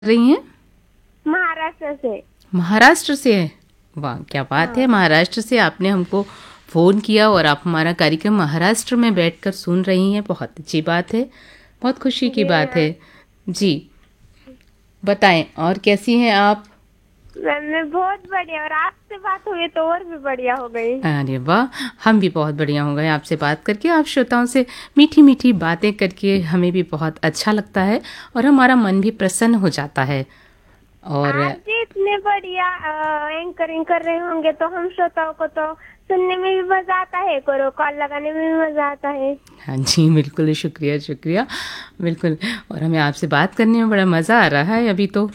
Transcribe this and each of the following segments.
रही हैं? महाराष्ट्र से। महाराष्ट्र से है। वाह, क्या बात है। हाँ। महाराष्ट्र से आपने हमको फ़ोन किया और आप हमारा कार्यक्रम महाराष्ट्र में बैठकर सुन रही हैं। बहुत अच्छी बात है, बहुत खुशी की जी बात मैम। है। जी, बताएं और कैसी हैं आप? मैम मैं बहुत बढ़िया, और आपसे बात हुई तो और भी बढ़िया हो गई। अरे वाह, हम भी बहुत बढ़िया हो गए आपसे बात करके। आप श्रोताओं से मीठी मीठी बातें करके हमें भी बहुत अच्छा लगता है और हमारा मन भी प्रसन्न हो जाता है। और आप जी इतने बढ़िया एंकरिंग कर रहे होंगे तो हम श्रोताओं को तो सुनने में भी मजा आता है, करो कॉल लगाने में भी मजा आता है। हाँ जी, बिल्कुल, शुक्रिया शुक्रिया, बिल्कुल। और हमें आपसे बात करने में बड़ा मज़ा आ रहा है अभी तो।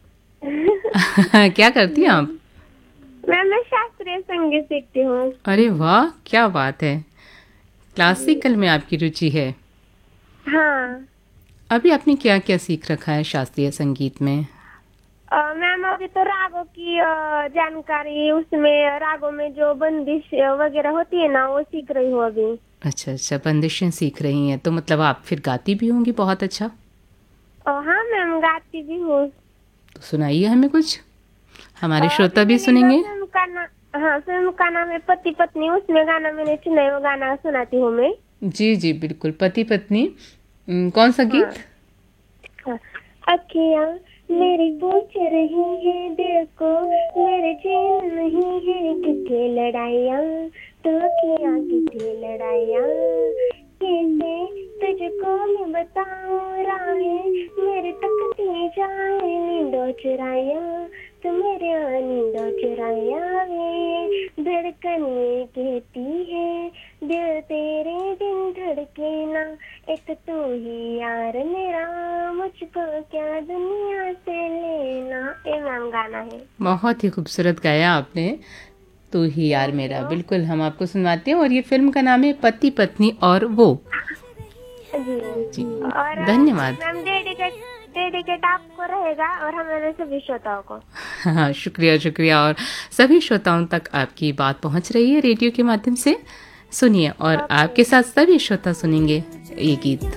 क्या करती हैं आप? मैम मैं शास्त्रीय संगीत सीखती हूँ। अरे वाह, क्या बात है। क्लासिकल में आपकी रुचि है। हाँ। अभी आपने क्या क्या सीख रखा है शास्त्रीय संगीत में? मैम अभी तो रागों की जानकारी, उसमें रागों में जो बंदिश वगैरह होती है ना, वो सीख रही हूँ अभी। अच्छा अच्छा, बंदिशें सीख रही हैं, तो मतलब आप फिर गाती भी होंगी बहुत अच्छा। हाँ मैम गाती भी हूँ। तो सुनाइए हमें कुछ, हमारे अभी श्रोता भी मैंने जो सुनेंगे। फिल्म का ना, हाँ फिल्म का नाम है पति पत्नी, उसमें गाना मैंने चुना है, वो गाना सुनाती हूँ मैं। जी जी बिल्कुल, पति पत्नी। कौन सा हाँ। गीत? हाँ। अखियाँ मेरी पूछ रही है दिल को, मेरे चैन नहीं है, कितने लड़ाइयाँ, तो अखियाँ कितनी लड़ाइयाँ, कैसे तुझको मैं बताऊँ राहें, मेरे तकती जाए नींदों चुराइयाँ, तो मेरे नींदों चुराइयाँ वे धड़कने कहती है, दिल तेरे दिन धड़के ना, एक तू ही यार मेरा, मुझको क्या दुनिया से लेना। ये मैम गाना है। बहुत ही खूबसूरत गाया आपने, तू ही यार थैंक मेरा। यू। बिल्कुल, हम आपको सुनवाते हैं। और ये फिल्म का नाम है पति पत्नी और वो। जी। जी, और धन्यवाद। मैम डेडिकेट डेडिकेट आपको रहेगा और हमारे सभी श्रोताओं को। हाँ, शुक्रिया शुक्रिया। और सभी श्रोताओं तक आपकी बात पहुंच रही है रेडियो के माध्यम से। सुनिए और ओके। आपके साथ सभी श्रोता सुनेंगे ये गीत।